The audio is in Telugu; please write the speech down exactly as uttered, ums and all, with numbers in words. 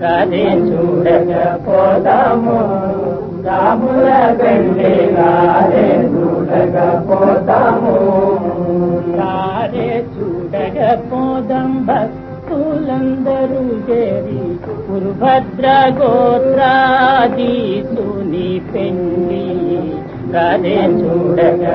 రాధే చూడకపోతాము రాముల పెళ్లి రాధే చూడకపోతాము రాధే చూడకపోదాం భక్తులందరూ చేరి పురుభద్ర గోత్రాదీసుని పెళ్లి రాధే చూడగ